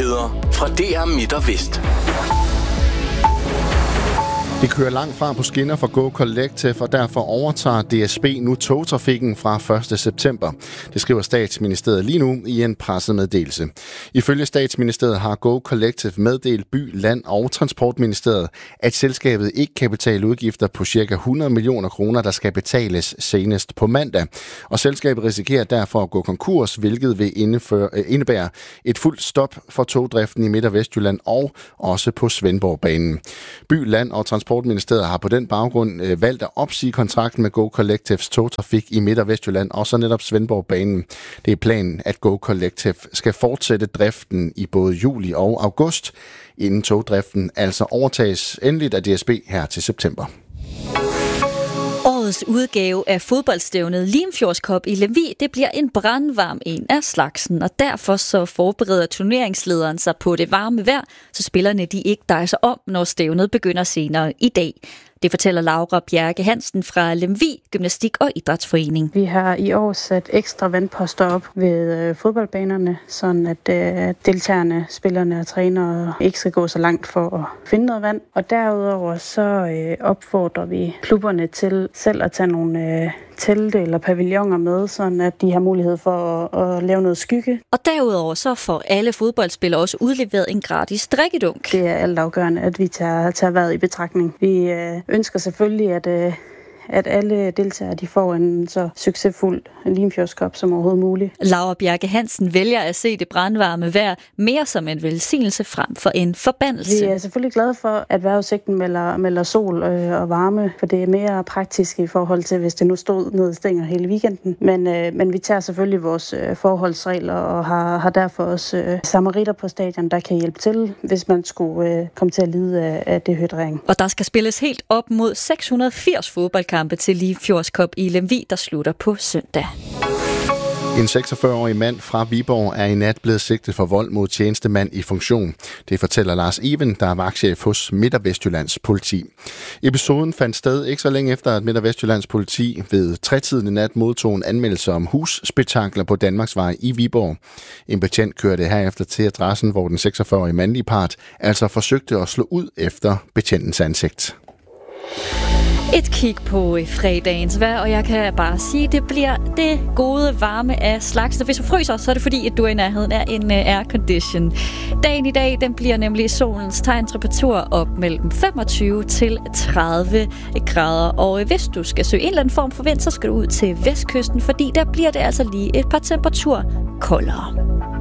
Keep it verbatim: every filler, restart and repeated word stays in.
Nyheder fra D R Midt og Vest. Det kører langt fra på skinner for Go Collective, og derfor overtager D S B nu togtrafikken fra første september. Det skriver Statsministeriet lige nu i en pressemeddelelse. Ifølge Statsministeriet har Go Collective meddelt By, Land og Transportministeriet, at selskabet ikke kan betale udgifter på ca. hundrede millioner kroner, der skal betales senest på mandag. Og selskabet risikerer derfor at gå konkurs, hvilket vil indebære et fuldt stop for togdriften i Midt- og Vestjylland og også på Svendborgbanen. By, Land og Transportministeriet Transportministeriet har på den baggrund øh, valgt at opsige kontrakten med Go Collectives togtrafik i Midt- og Vestjylland og så netop Svendborgbanen. Det er planen, at Go Collective skal fortsætte driften i både juli og august, inden togdriften altså overtages endeligt af D S B her til september. Årets udgave af fodboldstævnet Limfjords Cup i Lemvig, det bliver en brandvarm en af slagsen, og derfor så forbereder turneringslederen sig på det varme vejr, så spillerne de ikke dejser om, når stævnet begynder senere i dag. Det fortæller Laura Bjerke Hansen fra Lemvig Gymnastik- og Idrætsforening. Vi har i år sat ekstra vandposter op ved øh, fodboldbanerne, sådan at øh, deltagerne, spillerne og trænere ikke skal gå så langt for at finde noget vand. Og derudover så øh, opfordrer vi klubberne til selv at tage nogle øh, telte eller pavilloner med, sådan at de har mulighed for at, at lave noget skygge. Og derudover så får alle fodboldspillere også udleveret en gratis drikkedunk. Det er altafgørende, at vi tager, tager vejret i betragtning. Vi øh, ønsker selvfølgelig, at, øh, at alle deltagere de får en så succesfuld Limfjords Cup som overhovedet muligt. Laura Bjerke Hansen vælger at se det brandvarme vejr mere som en velsignelse frem for en forbandelse. Vi er selvfølgelig glade for, at vejrudsigten melder, melder sol øh, og varme, for det er mere praktisk i forhold til, hvis det nu stod ned i stænger hele weekenden. Men, øh, men vi tager selvfølgelig vores øh, forholdsregler og har, har derfor også øh, samaritter på stadion, der kan hjælpe til, hvis man skulle øh, komme til at lide af, af dehydrering. Og der skal spilles helt op mod seks hundrede og firs fodboldkampe til Limfjords Cup i Lemvig, der slutter på søndag. En seksogfyrre-årig mand fra Viborg er i nat blevet sigtet for vold mod tjenestemand i funktion. Det fortæller Lars Even, der er vagtchef hos Midt- og Vestjyllands politi. Episoden fandt sted ikke så længe efter, at Midt- og Vestjyllands politi ved tretiden i nat modtog en anmeldelse om husspektakler på Danmarksvej i Viborg. En betjent kørte herefter til adressen, hvor den seksogfyrre-årige mandlige part altså forsøgte at slå ud efter betjentens ansigt. Et kig på fredagens vejr, og jeg kan bare sige, at det bliver det gode varme af slagsen. Hvis du fryser, så er det fordi, at du er i nærheden af en aircondition. Dagen i dag, den bliver nemlig solens tegn temperatur op mellem femogtyve til tredive grader. Og hvis du skal søge en eller anden form for vind, så skal du ud til vestkysten, fordi der bliver det altså lige et par temperatur koldere.